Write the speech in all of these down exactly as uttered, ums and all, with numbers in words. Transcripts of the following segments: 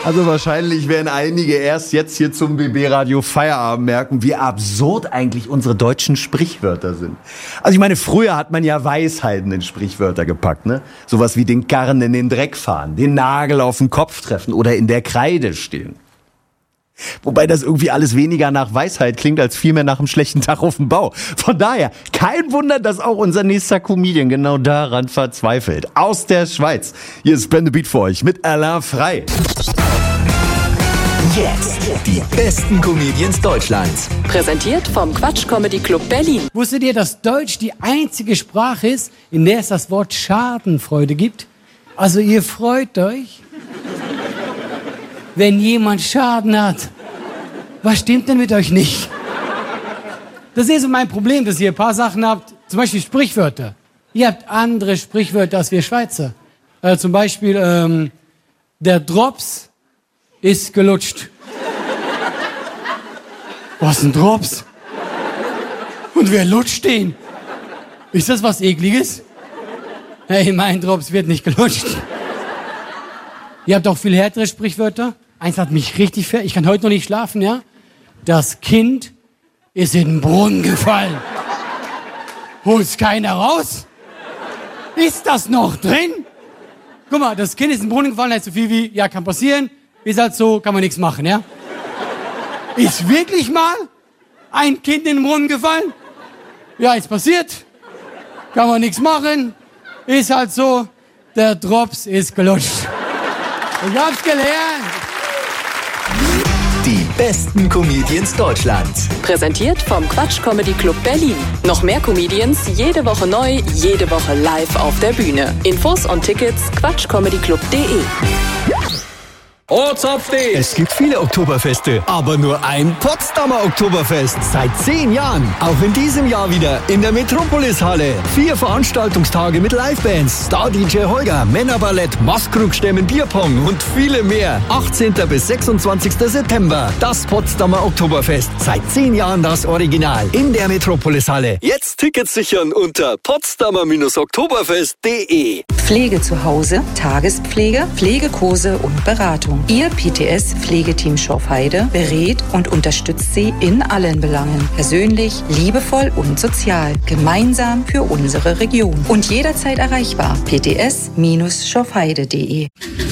Also wahrscheinlich werden einige erst jetzt hier zum B B-Radio Feierabend merken, wie absurd eigentlich unsere deutschen Sprichwörter sind. Also ich meine, früher hat man ja Weisheiten in Sprichwörter gepackt, ne? Sowas wie den Karren in den Dreck fahren, den Nagel auf den Kopf treffen oder in der Kreide stehen. Wobei das irgendwie alles weniger nach Weisheit klingt, als vielmehr nach einem schlechten Tag auf dem Bau. Von daher, kein Wunder, dass auch unser nächster Comedian genau daran verzweifelt. Aus der Schweiz. Hier ist Ben the Beat für euch mit Alain Frey. Jetzt die besten Comedians Deutschlands. Präsentiert vom Quatsch Comedy Club Berlin. Wusstet ihr, dass Deutsch die einzige Sprache ist, in der es das Wort Schadenfreude gibt? Also ihr freut euch, wenn jemand Schaden hat. Was stimmt denn mit euch nicht? Das ist so mein Problem, dass ihr ein paar Sachen habt, zum Beispiel Sprichwörter. Ihr habt andere Sprichwörter als wir Schweizer. Äh, zum Beispiel, ähm, der Drops ist gelutscht. Was ein Drops? Und wer lutscht den? Ist das was Ekliges? Hey, mein Drops wird nicht gelutscht. Ihr habt auch viel härtere Sprichwörter. Eins hat mich richtig fer... Ich kann heute noch nicht schlafen, ja? Das Kind ist in den Brunnen gefallen. Holt's keiner raus? Ist das noch drin? Guck mal, das Kind ist in den Brunnen gefallen, heißt so viel wie, ja, kann passieren. Ist halt so, kann man nichts machen, ja? Ist wirklich mal ein Kind in den Brunnen gefallen? Ja, ist passiert. Kann man nichts machen. Ist halt so, der Drops ist gelutscht. Ich hab's gelernt. Die besten Comedians Deutschlands. Präsentiert vom Quatsch Comedy Club Berlin. Noch mehr Comedians, jede Woche neu, jede Woche live auf der Bühne. Infos und Tickets quatschcomedyclub punkt de. Ortsupdate! Es gibt viele Oktoberfeste, aber nur ein Potsdamer Oktoberfest. Seit zehn Jahren. Auch in diesem Jahr wieder in der Metropolis-Halle. Vier Veranstaltungstage mit Livebands, Star-D J Holger, Männerballett, Maskrugstämmen, Bierpong und viele mehr. achtzehnten bis sechsundzwanzigsten September. Das Potsdamer Oktoberfest. Seit zehn Jahren das Original. In der Metropolis-Halle. Jetzt Tickets sichern unter potsdamer oktoberfest punkt de. Pflege zu Hause, Tagespflege, Pflegekurse und Beratung. Ihr P T S-Pflegeteam Schorfheide berät und unterstützt Sie in allen Belangen. Persönlich, liebevoll und sozial. Gemeinsam für unsere Region. Und jederzeit erreichbar. p t s schorfheide punkt de.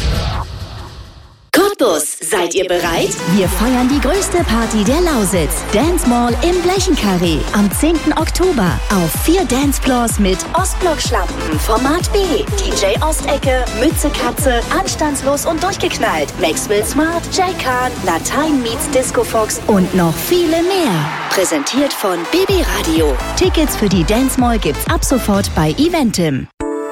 Cottbus, seid ihr bereit? Wir feiern die größte Party der Lausitz. Dance Mall im Blechenkarree. Am zehnten Oktober. Auf vier Dancefloors mit Ostblock-Schlampen, Format B, D J Ostecke, Mütze Katze, Anstandslos und durchgeknallt, Maxwell Smart, Jay Khan, Latein meets Disco Fox und noch viele mehr. Präsentiert von B B Radio. Tickets für die Dance Mall gibt's ab sofort bei Eventim.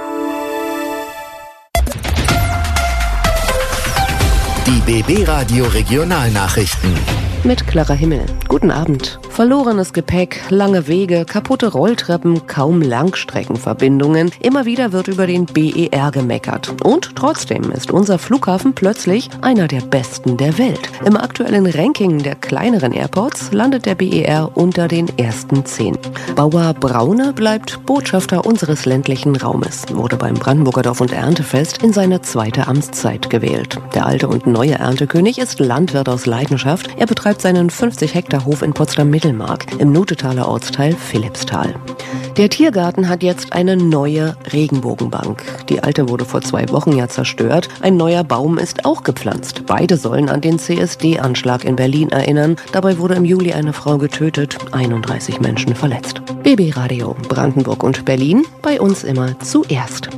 Die B B-Radio Regionalnachrichten. Mit Clara Himmel. Guten Abend. Verlorenes Gepäck, lange Wege, kaputte Rolltreppen, kaum Langstreckenverbindungen. Immer wieder wird über den B E R gemeckert. Und trotzdem ist unser Flughafen plötzlich einer der besten der Welt. Im aktuellen Ranking der kleineren Airports landet der B E R unter den ersten zehn. Bauer Braune bleibt Botschafter unseres ländlichen Raumes, wurde beim Brandenburger Dorf- und Erntefest in seine zweite Amtszeit gewählt. Der alte und neue Erntekönig ist Landwirt aus Leidenschaft. Er betreibt seinen fünfzig Hektar Hof in Potsdam-Mittelmark im Nutetaler Ortsteil Philippsthal. Der Tiergarten hat jetzt eine neue Regenbogenbank. Die alte wurde vor zwei Wochen ja zerstört. Ein neuer Baum ist auch gepflanzt. Beide sollen an den C S D-Anschlag in Berlin erinnern. Dabei wurde im Juli eine Frau getötet, einunddreißig Menschen verletzt. B B-Radio, Brandenburg und Berlin, bei uns immer zuerst.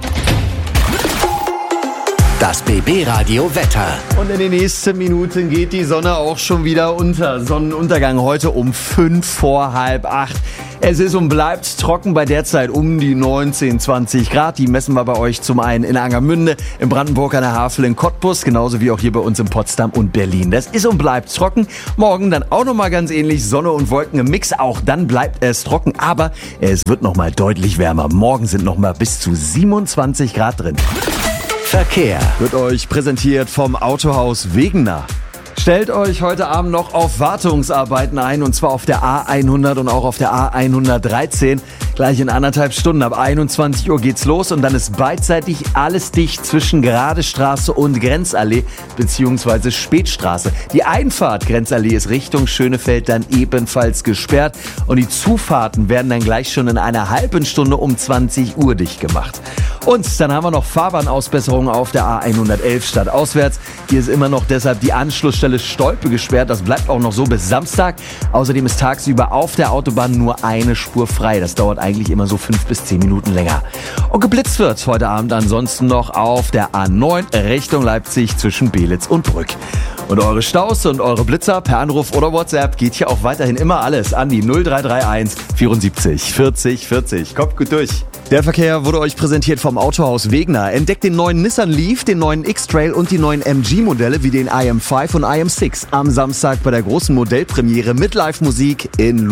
Das B B-Radio Wetter. Und in den nächsten Minuten geht die Sonne auch schon wieder unter. Sonnenuntergang heute um fünf vor halb acht. Es ist und bleibt trocken bei derzeit um die neunzehn, zwanzig Grad. Die messen wir bei euch zum einen in Angermünde, in Brandenburg an der Havel, in Cottbus, genauso wie auch hier bei uns in Potsdam und Berlin. Das ist und bleibt trocken. Morgen dann auch nochmal ganz ähnlich, Sonne und Wolken im Mix. Auch dann bleibt es trocken, aber es wird nochmal deutlich wärmer. Morgen sind nochmal bis zu siebenundzwanzig Grad drin. Verkehr wird euch präsentiert vom Autohaus Wegener. Stellt euch heute Abend noch auf Wartungsarbeiten ein, und zwar auf der A hundert und auch auf der A hundertdreizehn. Gleich in anderthalb Stunden. Ab einundzwanzig Uhr geht's los und dann ist beidseitig alles dicht zwischen Geradestraße und Grenzallee bzw. Spätstraße. Die Einfahrt Grenzallee ist Richtung Schönefeld dann ebenfalls gesperrt und die Zufahrten werden dann gleich schon in einer halben Stunde um zwanzig Uhr dicht gemacht. Und dann haben wir noch Fahrbahnausbesserungen auf der A hundertelf stadtauswärts. Hier ist immer noch deshalb die Anschlussstelle Stolpe gesperrt. Das bleibt auch noch so bis Samstag. Außerdem ist tagsüber auf der Autobahn nur eine Spur frei. Das dauert eigentlich immer so fünf bis zehn Minuten länger. Und geblitzt wird heute Abend ansonsten noch auf der A neun Richtung Leipzig zwischen Belitz und Brück. Und eure Staus und eure Blitzer per Anruf oder WhatsApp geht hier auch weiterhin immer alles an die null drei drei eins vierundsiebzig vierzig vierzig. Kommt gut durch. Der Verkehr wurde euch präsentiert vom Autohaus Wegner. Entdeckt den neuen Nissan Leaf, den neuen X-Trail und die neuen M G-Modelle wie den I M fünf und I M sechs am Samstag bei der großen Modellpremiere mit Live-Musik in